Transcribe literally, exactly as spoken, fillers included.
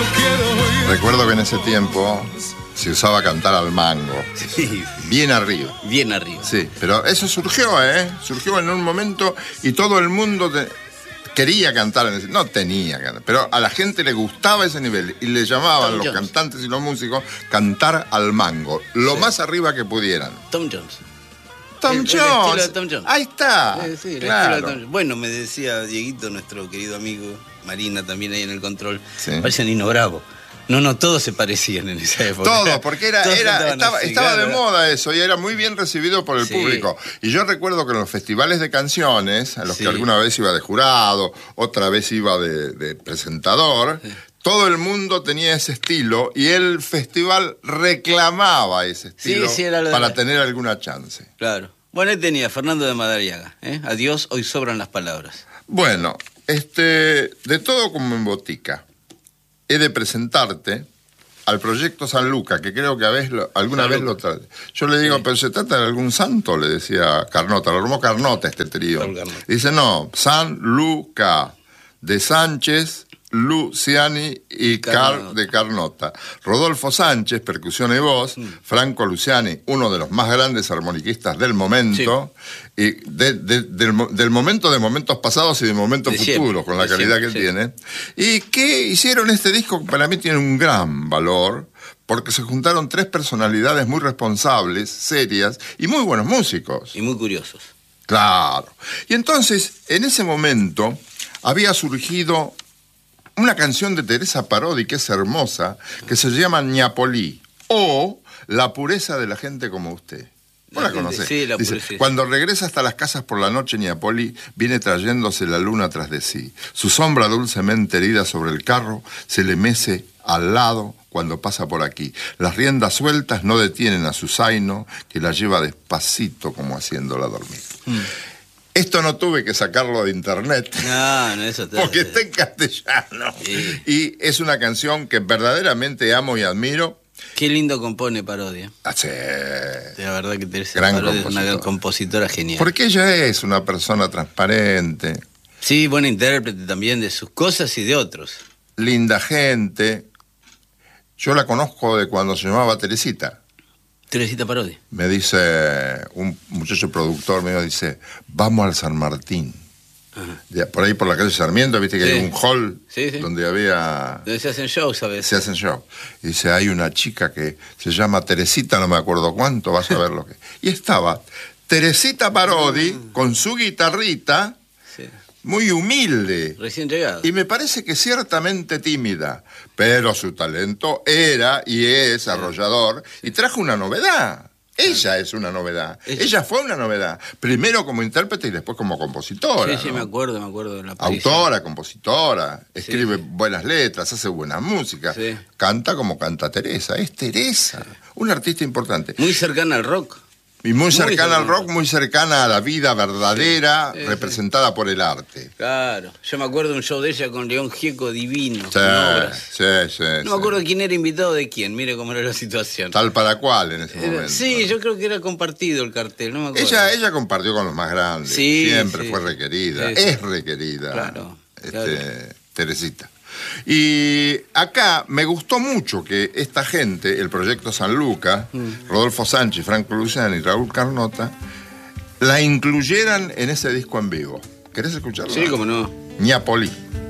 Recuerdo que en ese tiempo se usaba cantar al mango. Sí. Bien arriba. Bien arriba. Sí, pero eso surgió, ¿eh? Surgió en un momento y todo el mundo te... quería cantar en ese... No tenía que cantar, pero a la gente le gustaba ese nivel y le llamaban Tom los Jones. cantantes y los músicos cantar al mango, lo Sí. más arriba que pudieran. Tom Jones. Tom El- el Jones. estilo de Tom Jones. Ahí está. Sí, sí, el claro. estilo de Tom Jones. Bueno, me decía Dieguito, nuestro querido amigo, Marina también ahí en el control, Sí. parecen Nino Bravo. No, no, todos se parecían en esa época. Todo, porque era, Todos era, cantaban estaba, así, estaba de claro. moda eso y era muy bien recibido por el Sí. público. Y yo recuerdo que en los festivales de canciones, a los Sí. que alguna vez iba de jurado, otra vez iba de, de presentador, Sí. todo el mundo tenía ese estilo y el festival reclamaba ese estilo Sí, sí, era lo de para la- tener alguna chance. Claro. Bueno, ahí tenía Fernando de Madariaga. ¿eh? Adiós, hoy sobran las palabras. Bueno, este, de todo como en botica, he de presentarte al proyecto San Luca, que creo que a vez lo- alguna San vez Luca. lo trae. Yo le digo, Sí. pero se trata de algún santo, le decía Carnota, lo armó Carnota este trío. Raúl Carnota. Dice, no, San Luca, de Sánchez, Luciani y Car Carnota. de Carnota. Rodolfo Sánchez, percusión y voz, Mm. Franco Luciani, uno de los más grandes armoniquistas del momento, y de- de- del, mo- del momento de momentos pasados y de momentos De siempre, futuros, con la de calidad siempre, que sí. tiene, y que hicieron este disco que para mí tiene un gran valor, porque se juntaron tres personalidades muy responsables, serias y muy buenos músicos. Y muy curiosos. Claro. Y entonces, en ese momento, había surgido una canción de Teresa Parodi que es hermosa, que se llama Ñapolí, o La pureza de la gente como usted. ¿Vos la La gente- conocés? sí, la Dice, pureza, sí. cuando regresa hasta las casas por la noche, Ñapolí viene trayéndose la luna tras de sí. Su sombra dulcemente herida sobre el carro se le mece al lado cuando pasa por aquí. Las riendas sueltas no detienen a su zaino, que la lleva despacito como haciéndola dormir. Mm. Esto no tuve que sacarlo de internet. No, no, eso te... Porque está en castellano. Sí. Y es una canción que verdaderamente amo y admiro. Qué lindo compone Parodia. Ah, sí. La verdad que Teresa Gran Parodi es una compositora. compositora genial. Porque ella es una persona transparente, Sí, buena intérprete también de sus cosas y de otros. linda gente. Yo la conozco de cuando se llamaba Teresita. Teresita Parodi. Me dice un muchacho productor, me dice, vamos al San Martín. Ajá. Ya, por ahí por la calle Sarmiento, viste que Sí. hay un hall Sí, sí. donde había... Donde se hacen shows a veces. se hacen show. Y dice, hay una chica que se llama Teresita, no me acuerdo cuánto, vas a ver lo que... Y estaba Teresita Parodi con su guitarrita, Sí. muy humilde. Recién llegado. Y me parece que ciertamente tímida, pero su talento era y es arrollador y trajo una novedad. Ella es una novedad. Ella. Ella fue una novedad. Primero como intérprete y después como compositora. Sí, sí, ¿no? me acuerdo, me acuerdo de la aparición. Autora, compositora, escribe sí. buenas letras, hace buena música, Sí. canta como canta Teresa, es Teresa, una artista importante. Muy cercana al rock. Y muy cercana cercana al al rock, rock. muy cercana a la vida verdadera, Sí, sí, representada por el arte. Claro. Yo me acuerdo de un show de ella con León Gieco divino. Sí, con obras. sí, sí. No sí. me acuerdo quién era invitado de quién. Mire cómo era la situación. Tal para cual en ese Era- momento. sí, yo creo que era compartido el cartel, no me acuerdo. Ella, ella compartió con los más grandes, Sí, siempre sí, fue sí. requerida, Sí, sí. es requerida, Claro, este, claro. Teresita. Y acá me gustó mucho que esta gente, el proyecto San Luca, Mm. Rodolfo Sánchez, Franco Luciani y Raúl Carnota, la incluyeran en ese disco en vivo. ¿Querés escucharlo? Sí, cómo no. Ñapolí.